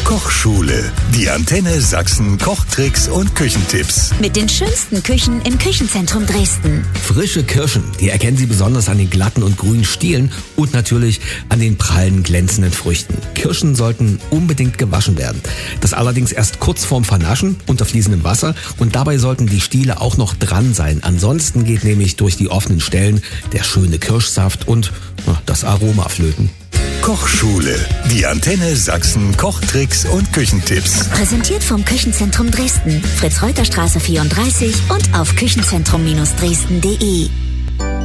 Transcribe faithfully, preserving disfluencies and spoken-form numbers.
Kochschule. Die Antenne Sachsen Kochtricks und Küchentipps. Mit den schönsten Küchen im Küchenzentrum Dresden. Frische Kirschen, die erkennen Sie besonders an den glatten und grünen Stielen und natürlich an den prallen, glänzenden Früchten. Kirschen sollten unbedingt gewaschen werden. Das allerdings erst kurz vorm Vernaschen unter fließendem Wasser, und dabei sollten die Stiele auch noch dran sein. Ansonsten geht nämlich durch die offenen Stellen der schöne Kirschsaft und na, das Aroma flöten. Kochschule. Die Antenne Sachsen Kochtricks und Küchentipps. Präsentiert vom Küchenzentrum Dresden. Fritz-Reuter-Straße vierunddreißig und auf küchenzentrum Dresden punkt de.